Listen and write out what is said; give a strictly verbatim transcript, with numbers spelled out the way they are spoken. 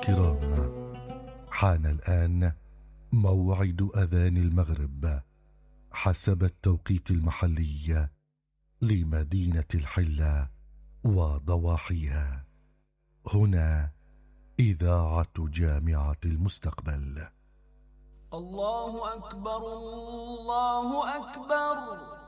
الكرام، حان الآن موعد أذان المغرب حسب التوقيت المحلي لمدينة الحلة وضواحيها. هنا إذاعة جامعة المستقبل. الله أكبر، الله أكبر.